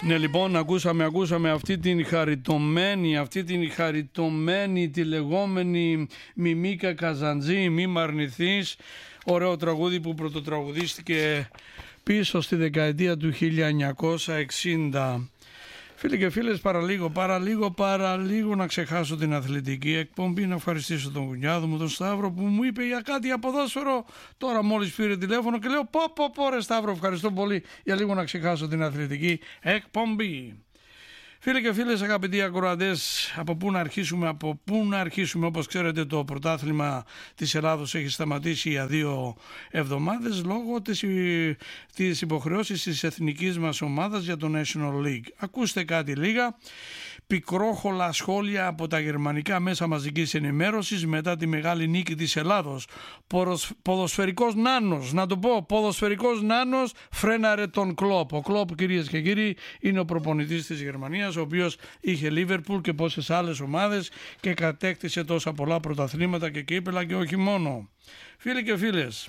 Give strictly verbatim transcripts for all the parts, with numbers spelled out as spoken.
Ναι, λοιπόν, ακούσαμε, ακούσαμε αυτή την χαριτωμένη, αυτή την χαριτωμένη, τη λεγόμενη Μιμίκα Καζαντζή, «Μη μ' αρνηθείς», ωραίο τραγούδι που πρωτοτραγουδίστηκε πίσω στη δεκαετία του χίλια εννιακόσια εξήντα. Φίλοι και φίλες, παραλίγο, παραλίγο, παραλίγο να ξεχάσω την αθλητική εκπομπή, να ευχαριστήσω τον κουνιάδο μου, τον Σταύρο, που μου είπε για κάτι για ποδόσφαιρο. Τώρα μόλις πήρε τηλέφωνο και λέω πω πω πω ρε Σταύρο, ευχαριστώ πολύ, για λίγο να ξεχάσω την αθλητική εκπομπή. Φίλοι και φίλες, αγαπητοί ακροατές, από πού να αρχίσουμε, από πού να αρχίσουμε. Όπως ξέρετε, το πρωτάθλημα της Ελλάδος έχει σταματήσει για δύο εβδομάδες λόγω της, της υποχρεώσης της εθνικής μας ομάδας για το National League. Ακούστε κάτι λίγα. Πικρόχολα σχόλια από τα γερμανικά μέσα μαζικής ενημέρωσης μετά τη μεγάλη νίκη της Ελλάδος. Ποδοσφαιρικός νάνος, να το πω, ποδοσφαιρικός νάνος φρέναρε τον Κλοπ. Ο Κλοπ, κυρίες και κύριοι, είναι ο προπονητής της Γερμανίας, ο οποίος είχε Λίβερπουλ και πόσες άλλες ομάδες και κατέκτησε τόσα πολλά πρωταθλήματα και κύπελα και όχι μόνο. Φίλοι και φίλες,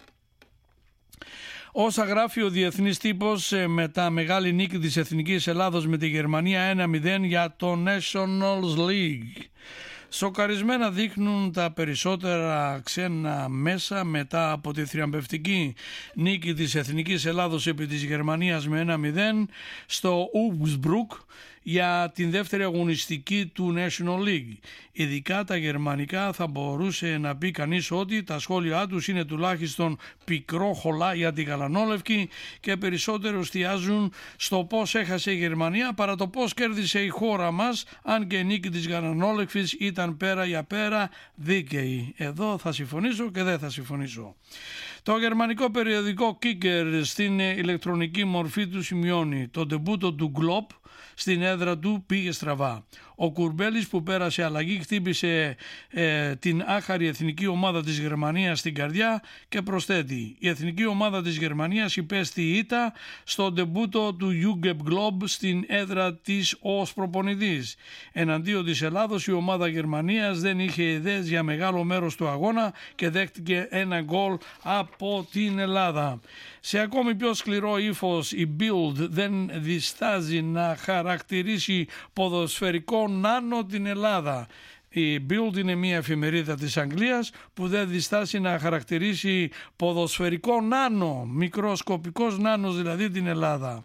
όσα γράφει ο διεθνής τύπος μετά μεγάλη νίκη της Εθνικής Ελλάδος με τη Γερμανία ένα μηδέν για το National League. Σοκαρισμένα δείχνουν τα περισσότερα ξένα μέσα μετά από τη θριαμβευτική νίκη της Εθνικής Ελλάδος επί της Γερμανίας με ένα μηδέν στο Augsburg για την δεύτερη αγωνιστική του National League. Ειδικά τα γερμανικά, θα μπορούσε να πει κανείς ότι τα σχόλιά τους είναι τουλάχιστον πικρόχολα για την γαλανόλευκη και περισσότερο εστιάζουν στο πώς έχασε η Γερμανία παρά το πώς κέρδισε η χώρα μας, αν και η νίκη της γαλανόλευκης ήταν πέρα για πέρα δίκαιη. Εδώ θα συμφωνήσω και δεν θα συμφωνήσω. Το γερμανικό περιοδικό Kicker στην ηλεκτρονική μορφή του σημειώνει: το ντεμπούτο του Γκλοπ στην έδρα του πήγε στραβά. Ο Κουρμπέλης, που πέρασε αλλαγή, χτύπησε ε, την άχαρη εθνική ομάδα της Γερμανίας στην καρδιά και προσθέτει: η εθνική ομάδα της Γερμανίας υπέστη ήττα στο ντεμπούτο του Jugend Globe στην έδρα της ως προπονητής. Εναντίον της Ελλάδος, η ομάδα Γερμανίας δεν είχε ιδέες για μεγάλο μέρος του αγώνα και δέχτηκε ένα γκολ από την Ελλάδα. Σε ακόμη πιο σκληρό ύφος, η Bild δεν διστάζει να χαρακτηρίσει ποδοσφαιρικό νάνο την Ελλάδα. Η Bild είναι μια εφημερίδα της Αγγλίας που δεν διστάσει να χαρακτηρίσει ποδοσφαιρικό νάνο, μικροσκοπικός νάνος δηλαδή, την Ελλάδα.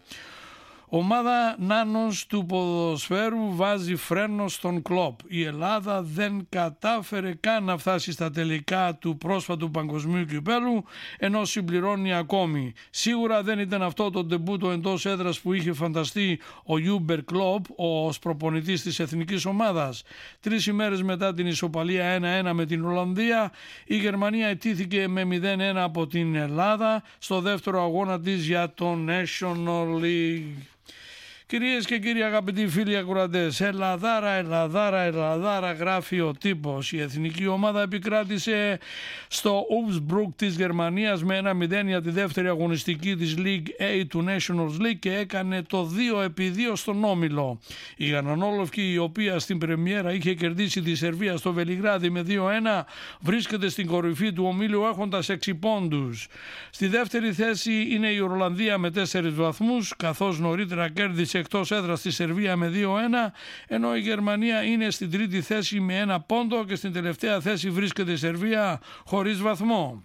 Ομάδα νάνος του ποδοσφαίρου βάζει φρένο στον Κλοπ. Η Ελλάδα δεν κατάφερε καν να φτάσει στα τελικά του πρόσφατου παγκοσμίου κυπέλου, ενώ συμπληρώνει ακόμη: σίγουρα δεν ήταν αυτό το ντεμπούτο εντός έδρας που είχε φανταστεί ο Γιούμπερ Κλοπ ως προπονητής της εθνικής ομάδας. Τρεις ημέρες μετά την ισοπαλία ένα ένα με την Ολλανδία, η Γερμανία ετήθηκε με μηδέν ένα από την Ελλάδα στο δεύτερο αγώνα της για το National League. Κυρίες και κύριοι, αγαπητοί φίλοι ακροατές, Ελλαδάρα, Ελλαδάρα, Ελλαδάρα, γράφει ο τύπος. Η εθνική ομάδα επικράτησε στο Augsburg της Γερμανίας με ένα μηδέν για τη δεύτερη αγωνιστική της League A του National League και έκανε το δύο επί δύο στον όμιλο. Η γαλανόλευκη, η οποία στην πρεμιέρα είχε κερδίσει τη Σερβία στο Βελιγράδι με δύο ένα, βρίσκεται στην κορυφή του ομίλου έχοντας έξι πόντους. Στη δεύτερη θέση είναι η Ολλανδία με τέσσερις βαθμούς, καθώς νωρίτερα κέρδισε εκτός έδρας στη Σερβία με δύο ένα, ενώ η Γερμανία είναι στην τρίτη θέση με ένα πόντο και στην τελευταία θέση βρίσκεται η Σερβία χωρίς βαθμό.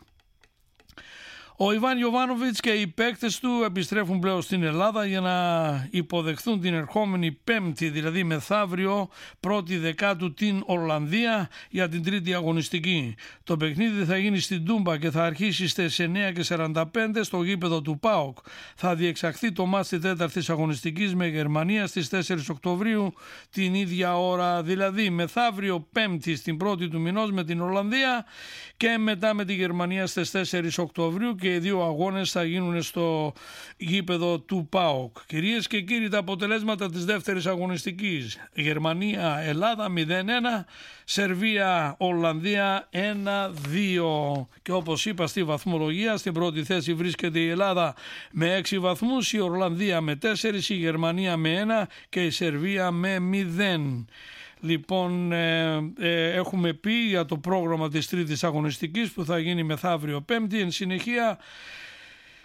Ο Ιβάν Γιοβάνοβιτς και οι παίκτες του επιστρέφουν πλέον στην Ελλάδα για να υποδεχθούν την ερχόμενη Πέμπτη, δηλαδή μεθαύριο πρώτη δεκάτου, την Ολλανδία για την τρίτη αγωνιστική. Το παιχνίδι θα γίνει στην Τούμπα και θα αρχίσει στις εννιά και σαράντα πέντε στο γήπεδο του ΠΑΟΚ. Θα διεξαχθεί το μάτς της τέταρτης αγωνιστικής με Γερμανία στις τέσσερις Οκτωβρίου την ίδια ώρα, δηλαδή μεθαύριο Πέμπτη στην πρώτη του μηνός με την Ολλανδία και μετά με τη Γερμανία στις τέσσερις Οκτωβρίου, και οι δύο αγώνες θα γίνουν στο γήπεδο του ΠΑΟΚ. Κυρίες και κύριοι, τα αποτελέσματα της δεύτερης αγωνιστικής: Γερμανία-Ελλάδα μηδέν ένα, Σερβία-Ολλανδία ένα δύο. Και όπως είπα στη βαθμολογία, στην πρώτη θέση βρίσκεται η Ελλάδα με έξι βαθμούς, η Ολλανδία με τέσσερα, η Γερμανία με ένα και η Σερβία με μηδέν. Λοιπόν, ε, ε, έχουμε πει για το πρόγραμμα της τρίτης αγωνιστικής που θα γίνει μεθαύριο Πέμπτη. Εν συνεχεία,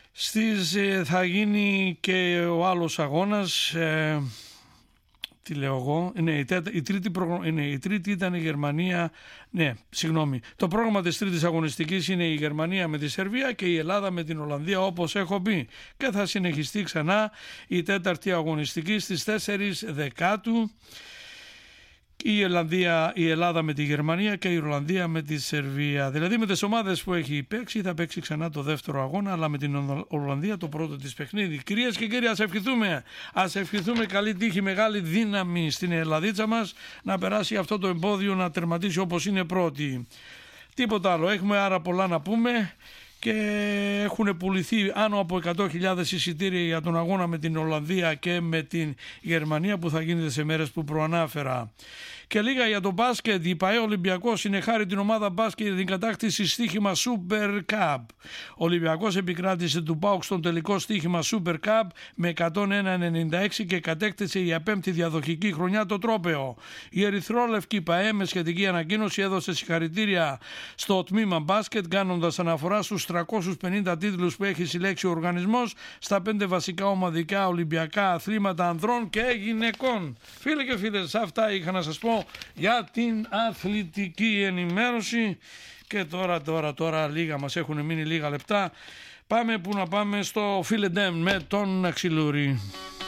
Στις, ε, θα γίνει και ο άλλος αγώνας, ε, τι λέω εγώ, ναι, η, τέτα, η, τρίτη προ, ναι, η τρίτη ήταν η Γερμανία, ναι, συγγνώμη. Το πρόγραμμα της τρίτης αγωνιστικής είναι η Γερμανία με τη Σερβία και η Ελλάδα με την Ολλανδία, όπως έχω πει. Και θα συνεχιστεί ξανά η τέταρτη αγωνιστική στις τέσσερις Δεκάτου. Η, Ελλανδία, η Ελλάδα με τη Γερμανία και η Ολλανδία με τη Σερβία. Δηλαδή με τις ομάδες που έχει παίξει θα παίξει ξανά το δεύτερο αγώνα, αλλά με την Ολλανδία το πρώτο της παιχνίδι. Κυρίες και κύριοι, ας ευχηθούμε, ας ευχηθούμε καλή τύχη, μεγάλη δύναμη στην Ελλαδίτσα μας να περάσει αυτό το εμπόδιο, να τερματίσει όπως είναι πρώτη. Τίποτα άλλο, έχουμε άρα πολλά να πούμε. Και έχουν πουληθεί άνω από εκατό χιλιάδες εισιτήρια για τον αγώνα με την Ολλανδία και με την Γερμανία που θα γίνεται σε μέρες που προανάφερα. Και λίγα για το μπάσκετ. Η ΠΑΕ Ολυμπιακός είναι χάρη την ομάδα μπάσκετ για την κατάκτηση στοίχημα Super Cup. Ο Ολυμπιακός επικράτησε του ΠΑΟΚ στον τελικό στοίχημα Super Cup με εκατόν ένα ενενήντα έξι και κατέκτησε για πέμπτη διαδοχική χρονιά το τρόπαιο. Η ερυθρόλευκη ΠΑΕ με σχετική ανακοίνωση έδωσε συγχαρητήρια στο τμήμα μπάσκετ, κάνοντας αναφορά στους τριακόσιους πενήντα τίτλους που έχει συλλέξει ο οργανισμός στα πέντε βασικά ομαδικά Ολυμπιακά αθλήματα ανδρών και γυναικών. Φίλοι και φίλες, αυτά είχα να σας πω για την αθλητική ενημέρωση. Και τώρα, τώρα, τώρα λίγα μας έχουν μείνει, λίγα λεπτά. Πάμε που να πάμε στο Φιλεντέμ με τον Αξιλούρη.